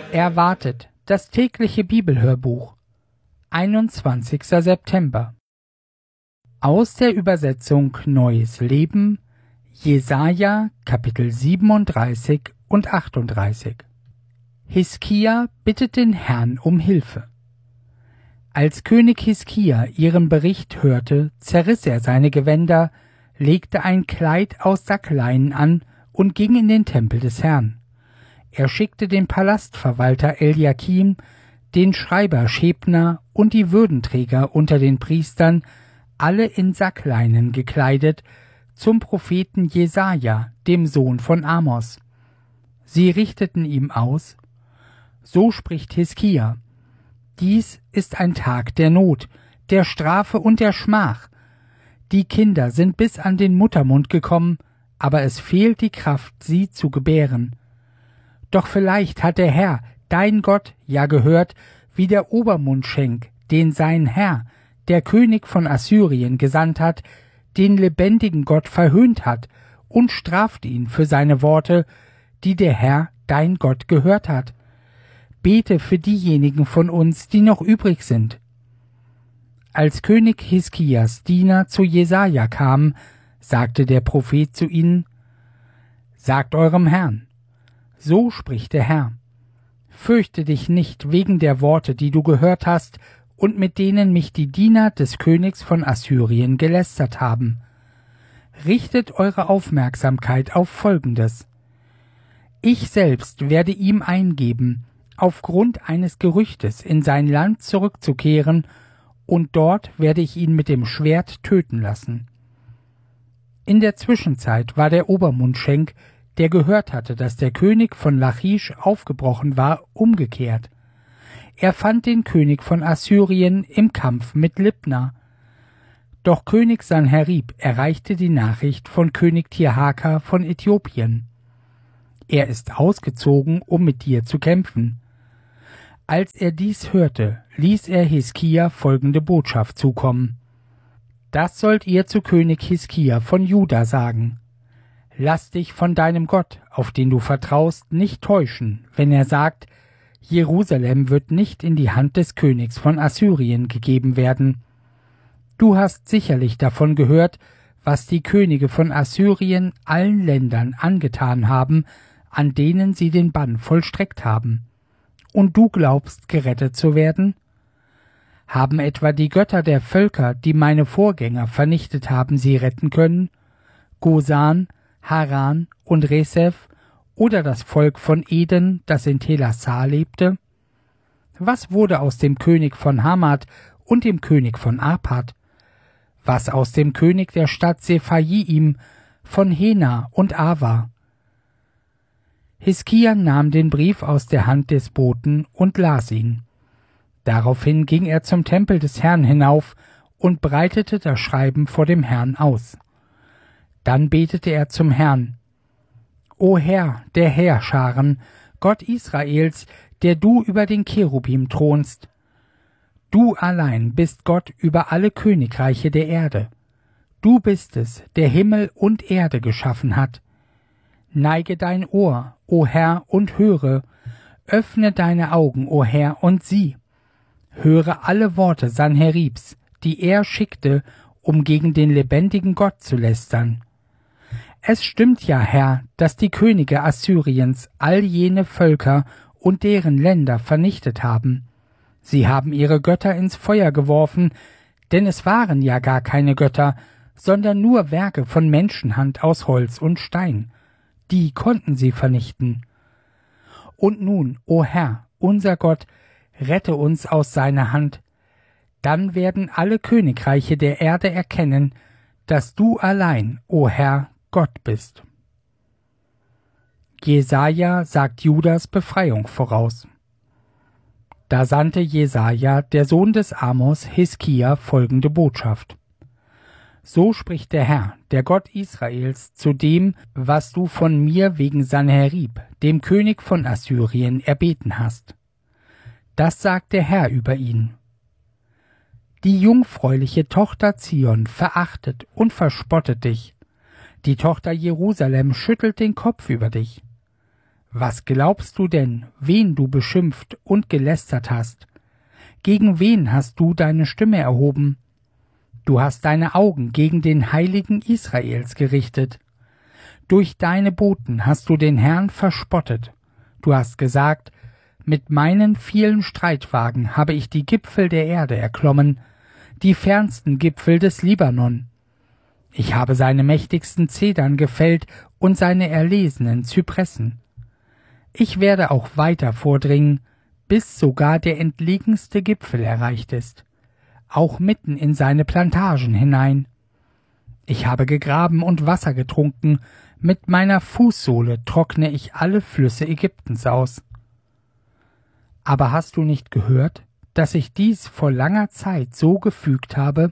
Erwartet, das tägliche Bibelhörbuch. 21. September. Aus der Übersetzung Neues Leben, Jesaja, Kapitel 37 und 38. Hiskia bittet den Herrn um Hilfe. Als König Hiskia ihren Bericht hörte, zerriss er seine Gewänder, legte ein Kleid aus Sackleinen an und ging in den Tempel des Herrn. Er schickte den Palastverwalter Eliakim, den Schreiber Schebna und die Würdenträger unter den Priestern, alle in Sackleinen gekleidet, zum Propheten Jesaja, dem Sohn von Amos. Sie richteten ihm aus: So spricht Hiskia: Dies ist ein Tag der Not, der Strafe und der Schmach. Die Kinder sind bis an den Muttermund gekommen, aber es fehlt die Kraft, sie zu gebären. Doch vielleicht hat der Herr, dein Gott, ja gehört, wie der Obermundschenk, den sein Herr, der König von Assyrien, gesandt hat, den lebendigen Gott verhöhnt hat und straft ihn für seine Worte, die der Herr, dein Gott, gehört hat. Bete für diejenigen von uns, die noch übrig sind. Als König Hiskias Diener zu Jesaja kamen, sagte der Prophet zu ihnen: Sagt eurem Herrn: So spricht der Herr: Fürchte dich nicht wegen der Worte, die du gehört hast und mit denen mich die Diener des Königs von Assyrien gelästert haben. Richtet eure Aufmerksamkeit auf Folgendes: Ich selbst werde ihm eingeben, aufgrund eines Gerüchtes in sein Land zurückzukehren, und dort werde ich ihn mit dem Schwert töten lassen. In der Zwischenzeit war der Obermundschenk, der gehört hatte, dass der König von Lachisch aufgebrochen war, umgekehrt. Er fand den König von Assyrien im Kampf mit Libna. Doch König Sanherib erreichte die Nachricht von König Tirhaka von Äthiopien: Er ist ausgezogen, um mit dir zu kämpfen. Als er dies hörte, ließ er Hiskia folgende Botschaft zukommen: Das sollt ihr zu König Hiskia von Juda sagen: Lass dich von deinem Gott, auf den du vertraust, nicht täuschen, wenn er sagt, Jerusalem wird nicht in die Hand des Königs von Assyrien gegeben werden. Du hast sicherlich davon gehört, was die Könige von Assyrien allen Ländern angetan haben, an denen sie den Bann vollstreckt haben. Und du glaubst, gerettet zu werden? Haben etwa die Götter der Völker, die meine Vorgänger vernichtet haben, sie retten können? Gosan, Haran und Resef oder das Volk von Eden, das in Telassar lebte? Was wurde aus dem König von Hamad und dem König von Arpad? Was aus dem König der Stadt Sephaim, von Hena und Ava? Hiskia nahm den Brief aus der Hand des Boten und las ihn. Daraufhin ging er zum Tempel des Herrn hinauf und breitete das Schreiben vor dem Herrn aus. Dann betete er zum Herrn: O Herr, der Heerscharen, Gott Israels, der du über den Cherubim thronst. Du allein bist Gott über alle Königreiche der Erde. Du bist es, der Himmel und Erde geschaffen hat. Neige dein Ohr, o Herr, und höre, öffne deine Augen, o Herr, und sieh. Höre alle Worte Sanheribs, die er schickte, um gegen den lebendigen Gott zu lästern. Es stimmt ja, Herr, dass die Könige Assyriens all jene Völker und deren Länder vernichtet haben. Sie haben ihre Götter ins Feuer geworfen, denn es waren ja gar keine Götter, sondern nur Werke von Menschenhand aus Holz und Stein. Die konnten sie vernichten. Und nun, o Herr, unser Gott, rette uns aus seiner Hand. Dann werden alle Königreiche der Erde erkennen, dass du allein, o Herr, Gott bist. Jesaja sagt Judas Befreiung voraus. Da sandte Jesaja, der Sohn des Amos, Hiskia folgende Botschaft: So spricht der Herr, der Gott Israels, zu dem, was du von mir wegen Sanherib, dem König von Assyrien, erbeten hast. Das sagt der Herr über ihn: Die jungfräuliche Tochter Zion verachtet und verspottet dich. Die Tochter Jerusalem schüttelt den Kopf über dich. Was glaubst du denn, wen du beschimpft und gelästert hast? Gegen wen hast du deine Stimme erhoben? Du hast deine Augen gegen den Heiligen Israels gerichtet. Durch deine Boten hast du den Herrn verspottet. Du hast gesagt, mit meinen vielen Streitwagen habe ich die Gipfel der Erde erklommen, die fernsten Gipfel des Libanon. Ich habe seine mächtigsten Zedern gefällt und seine erlesenen Zypressen. Ich werde auch weiter vordringen, bis sogar der entlegenste Gipfel erreicht ist, auch mitten in seine Plantagen hinein. Ich habe gegraben und Wasser getrunken, mit meiner Fußsohle trockne ich alle Flüsse Ägyptens aus. Aber hast du nicht gehört, dass ich dies vor langer Zeit so gefügt habe?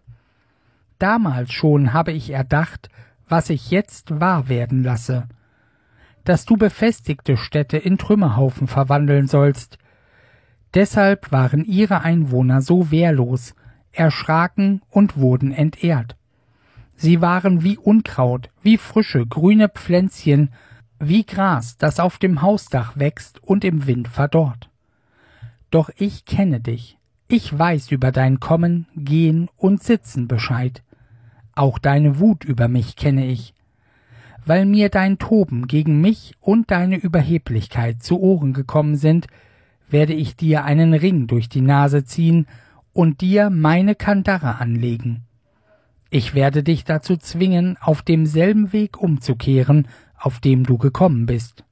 Damals schon habe ich erdacht, was ich jetzt wahr werden lasse, dass du befestigte Städte in Trümmerhaufen verwandeln sollst. Deshalb waren ihre Einwohner so wehrlos, erschraken und wurden entehrt. Sie waren wie Unkraut, wie frische, grüne Pflänzchen, wie Gras, das auf dem Hausdach wächst und im Wind verdorrt. Doch ich kenne dich, ich weiß über dein Kommen, Gehen und Sitzen Bescheid. Auch deine Wut über mich kenne ich. Weil mir dein Toben gegen mich und deine Überheblichkeit zu Ohren gekommen sind, werde ich dir einen Ring durch die Nase ziehen und dir meine Kandare anlegen. Ich werde dich dazu zwingen, auf demselben Weg umzukehren, auf dem du gekommen bist.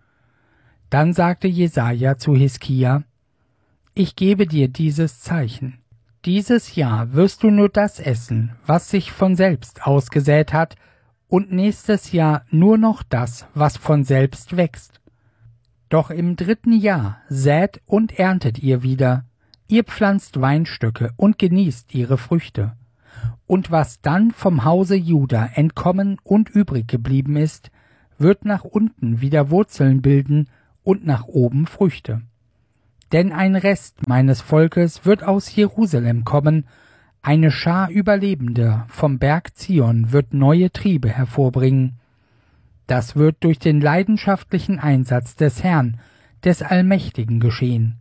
Dann sagte Jesaja zu Hiskia: Ich gebe dir dieses Zeichen. Dieses Jahr wirst du nur das essen, was sich von selbst ausgesät hat, und nächstes Jahr nur noch das, was von selbst wächst. Doch im 3. Jahr sät und erntet ihr wieder, ihr pflanzt Weinstöcke und genießt ihre Früchte. Und was dann vom Hause Juda entkommen und übrig geblieben ist, wird nach unten wieder Wurzeln bilden und nach oben Früchte. Denn ein Rest meines Volkes wird aus Jerusalem kommen, eine Schar Überlebender vom Berg Zion wird neue Triebe hervorbringen. Das wird durch den leidenschaftlichen Einsatz des Herrn, des Allmächtigen geschehen.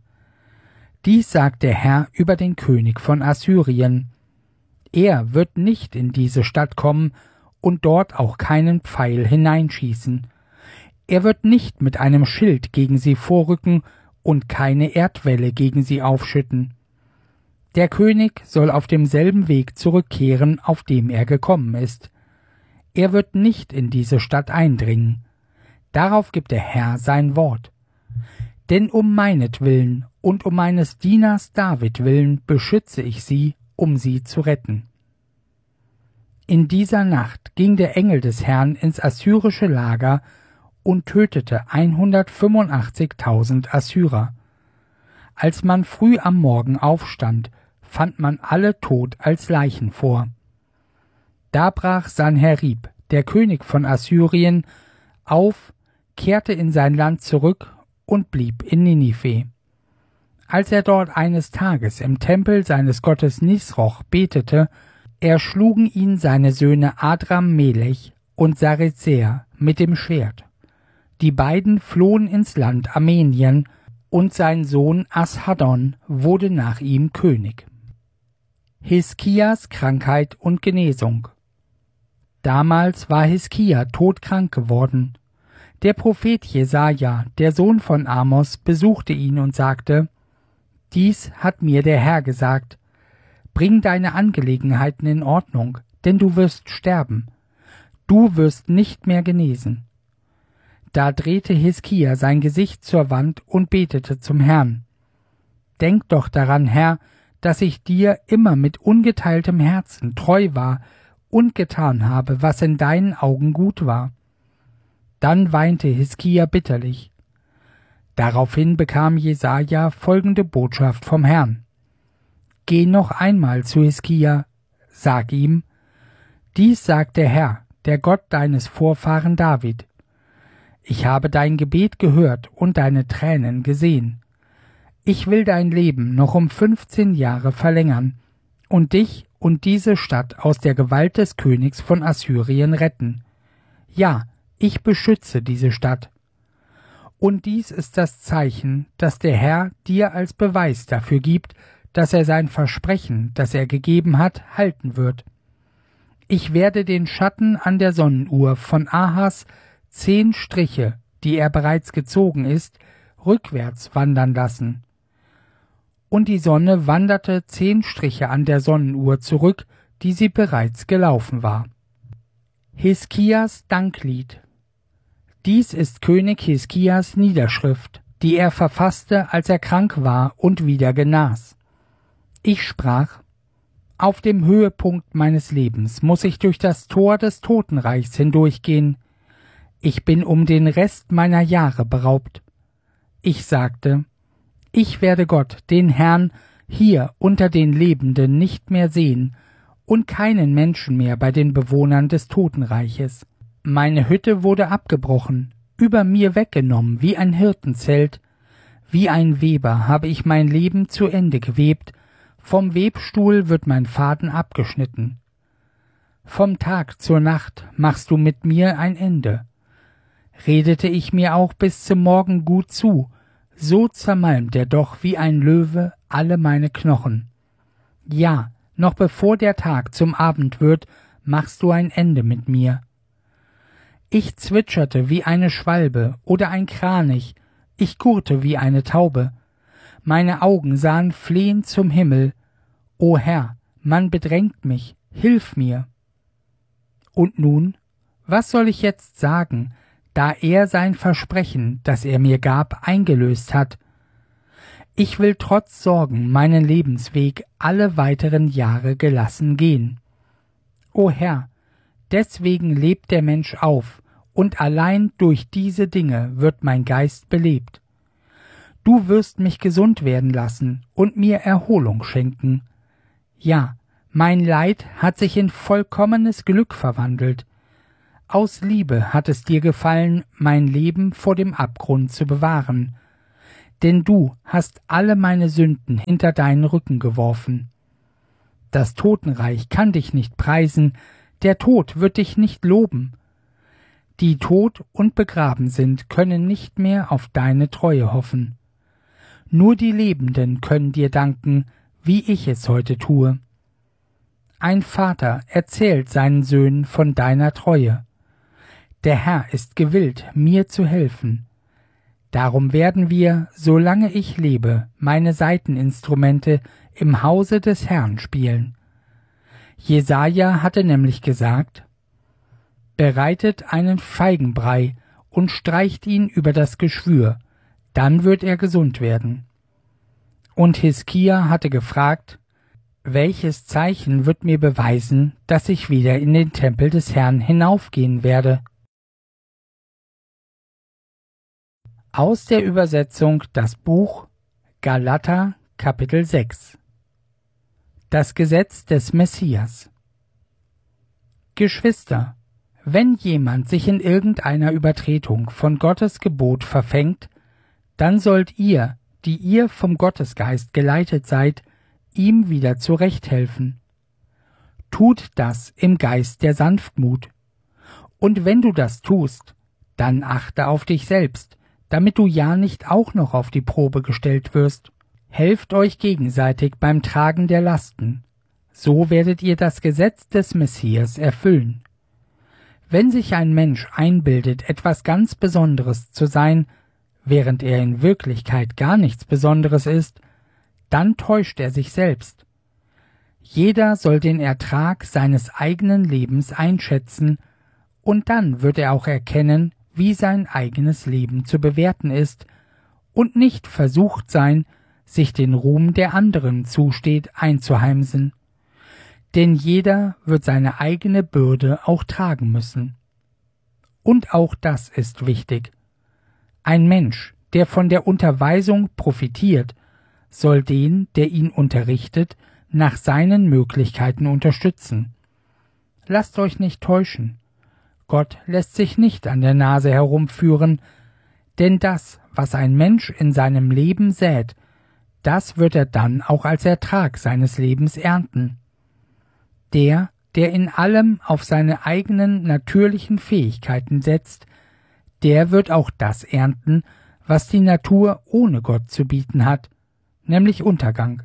Dies sagt der Herr über den König von Assyrien. Er wird nicht in diese Stadt kommen und dort auch keinen Pfeil hineinschießen. Er wird nicht mit einem Schild gegen sie vorrücken und keine Erdwelle gegen sie aufschütten. Der König soll auf demselben Weg zurückkehren, auf dem er gekommen ist. Er wird nicht in diese Stadt eindringen. Darauf gibt der Herr sein Wort. Denn um meinetwillen und um meines Dieners David willen beschütze ich sie, um sie zu retten. In dieser Nacht ging der Engel des Herrn ins assyrische Lager und tötete 185.000 Assyrer. Als man früh am Morgen aufstand, fand man alle tot als Leichen vor. Da brach Sanherib, der König von Assyrien, auf, kehrte in sein Land zurück und blieb in Ninive. Als er dort eines Tages im Tempel seines Gottes Nisroch betete, erschlugen ihn seine Söhne Adram Melech und Sarezer mit dem Schwert. Die beiden flohen ins Land Armenien, und sein Sohn Ashaddon wurde nach ihm König. Hiskias Krankheit und Genesung. Damals war Hiskia todkrank geworden. Der Prophet Jesaja, der Sohn von Amos, besuchte ihn und sagte: Dies hat mir der Herr gesagt: Bring deine Angelegenheiten in Ordnung, denn du wirst sterben. Du wirst nicht mehr genesen. Da drehte Hiskia sein Gesicht zur Wand und betete zum Herrn: Denk doch daran, Herr, dass ich dir immer mit ungeteiltem Herzen treu war und getan habe, was in deinen Augen gut war. Dann weinte Hiskia bitterlich. Daraufhin bekam Jesaja folgende Botschaft vom Herrn: Geh noch einmal zu Hiskia, sag ihm: Dies sagt der Herr, der Gott deines Vorfahren David: Ich habe dein Gebet gehört und deine Tränen gesehen. Ich will dein Leben noch um 15 Jahre verlängern und dich und diese Stadt aus der Gewalt des Königs von Assyrien retten. Ja, ich beschütze diese Stadt. Und dies ist das Zeichen, das der Herr dir als Beweis dafür gibt, dass er sein Versprechen, das er gegeben hat, halten wird. Ich werde den Schatten an der Sonnenuhr von Ahas 10 Striche, die er bereits gezogen ist, rückwärts wandern lassen. Und die Sonne wanderte 10 Striche an der Sonnenuhr zurück, die sie bereits gelaufen war. Hiskias Danklied. Dies ist König Hiskias Niederschrift, die er verfasste, als er krank war und wieder genas. Ich sprach: Auf dem Höhepunkt meines Lebens muss ich durch das Tor des Totenreichs hindurchgehen. Ich bin um den Rest meiner Jahre beraubt. Ich sagte: Ich werde Gott, den Herrn, hier unter den Lebenden nicht mehr sehen und keinen Menschen mehr bei den Bewohnern des Totenreiches. Meine Hütte wurde abgebrochen, über mir weggenommen wie ein Hirtenzelt. Wie ein Weber habe ich mein Leben zu Ende gewebt, vom Webstuhl wird mein Faden abgeschnitten. Vom Tag zur Nacht machst du mit mir ein Ende. Redete ich mir auch bis zum Morgen gut zu, so zermalmt er doch wie ein Löwe alle meine Knochen. Ja, noch bevor der Tag zum Abend wird, machst du ein Ende mit mir. Ich zwitscherte wie eine Schwalbe oder ein Kranich, ich gurrte wie eine Taube. Meine Augen sahen flehend zum Himmel. O Herr, man bedrängt mich, hilf mir. Und nun, was soll ich jetzt sagen, da er sein Versprechen, das er mir gab, eingelöst hat? Ich will trotz Sorgen meinen Lebensweg alle weiteren Jahre gelassen gehen. O Herr, deswegen lebt der Mensch auf, und allein durch diese Dinge wird mein Geist belebt. Du wirst mich gesund werden lassen und mir Erholung schenken. Ja, mein Leid hat sich in vollkommenes Glück verwandelt. Aus Liebe hat es dir gefallen, mein Leben vor dem Abgrund zu bewahren. Denn du hast alle meine Sünden hinter deinen Rücken geworfen. Das Totenreich kann dich nicht preisen, der Tod wird dich nicht loben. Die tot und begraben sind, können nicht mehr auf deine Treue hoffen. Nur die Lebenden können dir danken, wie ich es heute tue. Ein Vater erzählt seinen Söhnen von deiner Treue. Der Herr ist gewillt, mir zu helfen. Darum werden wir, solange ich lebe, meine Saiteninstrumente im Hause des Herrn spielen. Jesaja hatte nämlich gesagt: Bereitet einen Feigenbrei und streicht ihn über das Geschwür, dann wird er gesund werden. Und Hiskia hatte gefragt: Welches Zeichen wird mir beweisen, dass ich wieder in den Tempel des Herrn hinaufgehen werde? Aus der Übersetzung das Buch Galater Kapitel 6. Das Gesetz des Messias. Geschwister, wenn jemand sich in irgendeiner Übertretung von Gottes Gebot verfängt, dann sollt ihr, die ihr vom Gottesgeist geleitet seid, ihm wieder zurechthelfen. Tut das im Geist der Sanftmut. Und wenn du das tust, dann achte auf dich selbst, damit du ja nicht auch noch auf die Probe gestellt wirst. Helft euch gegenseitig beim Tragen der Lasten. So werdet ihr das Gesetz des Messias erfüllen. Wenn sich ein Mensch einbildet, etwas ganz Besonderes zu sein, während er in Wirklichkeit gar nichts Besonderes ist, dann täuscht er sich selbst. Jeder soll den Ertrag seines eigenen Lebens einschätzen, und dann wird er auch erkennen, wie sein eigenes Leben zu bewerten ist, und nicht versucht sein, sich den Ruhm, der anderen zusteht, einzuheimsen. Denn jeder wird seine eigene Bürde auch tragen müssen. Und auch das ist wichtig. Ein Mensch, der von der Unterweisung profitiert, soll den, der ihn unterrichtet, nach seinen Möglichkeiten unterstützen. Lasst euch nicht täuschen. Gott lässt sich nicht an der Nase herumführen, denn das, was ein Mensch in seinem Leben sät, das wird er dann auch als Ertrag seines Lebens ernten. Der in allem auf seine eigenen natürlichen Fähigkeiten setzt, der wird auch das ernten, was die Natur ohne Gott zu bieten hat, nämlich Untergang.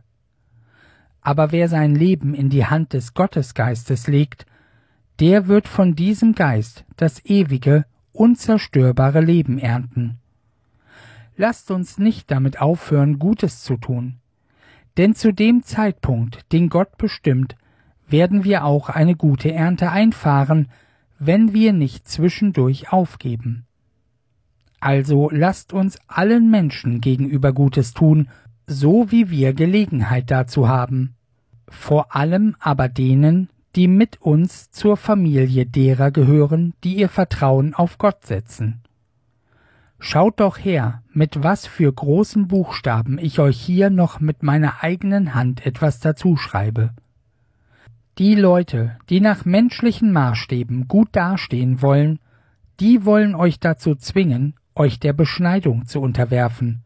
Aber wer sein Leben in die Hand des Gottesgeistes legt, der wird von diesem Geist das ewige, unzerstörbare Leben ernten. Lasst uns nicht damit aufhören, Gutes zu tun, denn zu dem Zeitpunkt, den Gott bestimmt, werden wir auch eine gute Ernte einfahren, wenn wir nicht zwischendurch aufgeben. Also lasst uns allen Menschen gegenüber Gutes tun, so wie wir Gelegenheit dazu haben, vor allem aber denen, die mit uns zur Familie derer gehören, die ihr Vertrauen auf Gott setzen. Schaut doch her, mit was für großen Buchstaben ich euch hier noch mit meiner eigenen Hand etwas dazu schreibe. Die Leute, die nach menschlichen Maßstäben gut dastehen wollen, die wollen euch dazu zwingen, euch der Beschneidung zu unterwerfen.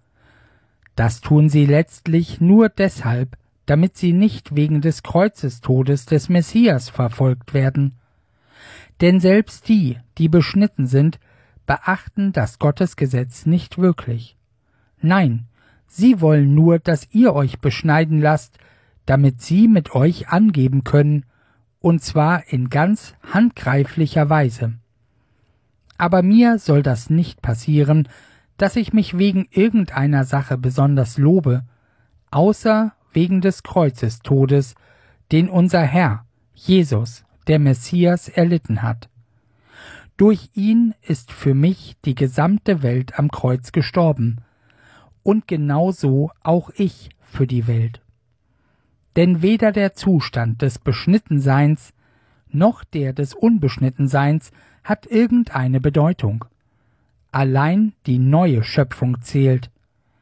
Das tun sie letztlich nur deshalb, damit sie nicht wegen des Kreuzestodes des Messias verfolgt werden. Denn selbst die, die beschnitten sind, beachten das Gottesgesetz nicht wirklich. Nein, sie wollen nur, dass ihr euch beschneiden lasst, damit sie mit euch angeben können, und zwar in ganz handgreiflicher Weise. Aber mir soll das nicht passieren, dass ich mich wegen irgendeiner Sache besonders lobe, außer wegen des Kreuzestodes, den unser Herr, Jesus, der Messias, erlitten hat. Durch ihn ist für mich die gesamte Welt am Kreuz gestorben, und genauso auch ich für die Welt. Denn weder der Zustand des Beschnittenseins noch der des Unbeschnittenseins hat irgendeine Bedeutung. Allein die neue Schöpfung zählt.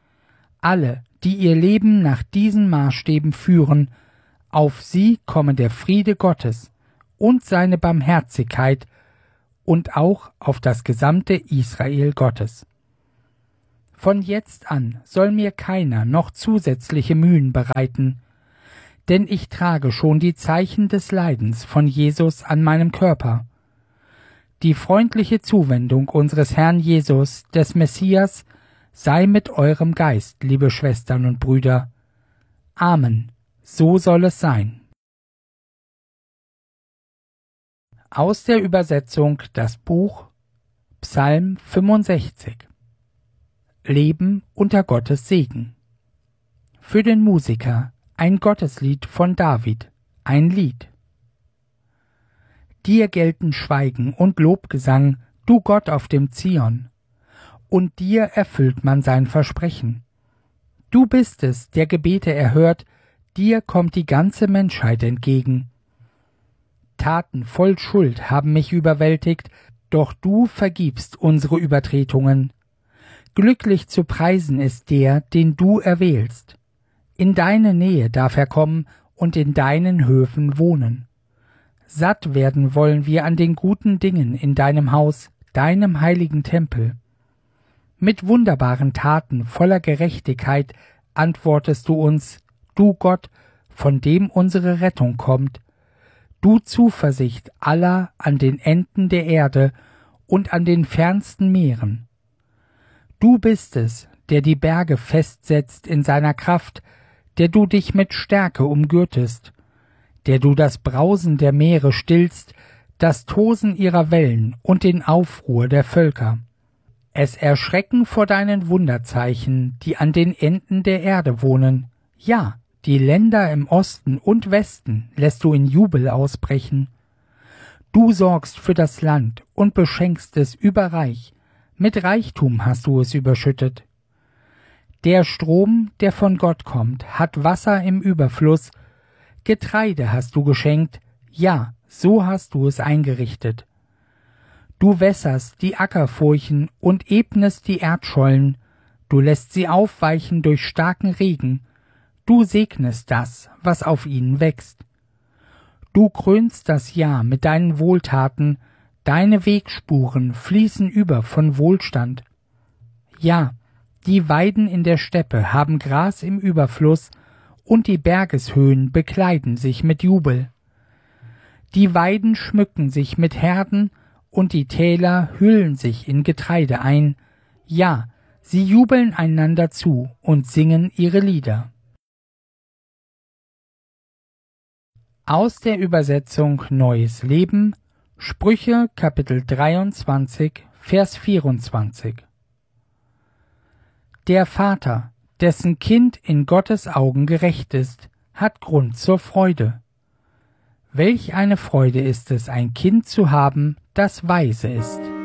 Alle, die ihr Leben nach diesen Maßstäben führen, auf sie komme der Friede Gottes und seine Barmherzigkeit und auch auf das gesamte Israel Gottes. Von jetzt an soll mir keiner noch zusätzliche Mühen bereiten, denn ich trage schon die Zeichen des Leidens von Jesus an meinem Körper. Die freundliche Zuwendung unseres Herrn Jesus, des Messias, sei mit eurem Geist, liebe Schwestern und Brüder. Amen. So soll es sein. Aus der Übersetzung das Buch Psalm 65. Leben unter Gottes Segen. Für den Musiker ein Gotteslied von David, ein Lied. Dir gelten Schweigen und Lobgesang, du Gott auf dem Zion, und dir erfüllt man sein Versprechen. Du bist es, der Gebete erhört, dir kommt die ganze Menschheit entgegen. Taten voll Schuld haben mich überwältigt, doch du vergibst unsere Übertretungen. Glücklich zu preisen ist der, den du erwählst. In deine Nähe darf er kommen und in deinen Höfen wohnen. Satt werden wollen wir an den guten Dingen in deinem Haus, deinem heiligen Tempel. Mit wunderbaren Taten voller Gerechtigkeit antwortest du uns, du Gott, von dem unsere Rettung kommt, du Zuversicht aller an den Enden der Erde und an den fernsten Meeren. Du bist es, der die Berge festsetzt in seiner Kraft, der du dich mit Stärke umgürtest, der du das Brausen der Meere stillst, das Tosen ihrer Wellen und den Aufruhr der Völker. Es erschrecken vor deinen Wunderzeichen, die an den Enden der Erde wohnen. Ja, die Länder im Osten und Westen lässt du in Jubel ausbrechen. Du sorgst für das Land und beschenkst es überreich. Mit Reichtum hast du es überschüttet. Der Strom, der von Gott kommt, hat Wasser im Überfluss. Getreide hast du geschenkt, ja, so hast du es eingerichtet. Du wässerst die Ackerfurchen und ebnest die Erdschollen, du lässt sie aufweichen durch starken Regen, du segnest das, was auf ihnen wächst. Du krönst das Jahr mit deinen Wohltaten, deine Wegspuren fließen über von Wohlstand. Ja, die Weiden in der Steppe haben Gras im Überfluss, und die Bergeshöhen bekleiden sich mit Jubel. Die Weiden schmücken sich mit Herden, und die Täler hüllen sich in Getreide ein. Ja, Sie jubeln einander zu und singen ihre Lieder. Aus der Übersetzung Neues Leben, Sprüche Kapitel 23, Vers 24. Der Vater, dessen Kind in Gottes Augen gerecht ist, hat Grund zur Freude. Welch eine Freude ist es, ein Kind zu haben, das weise ist.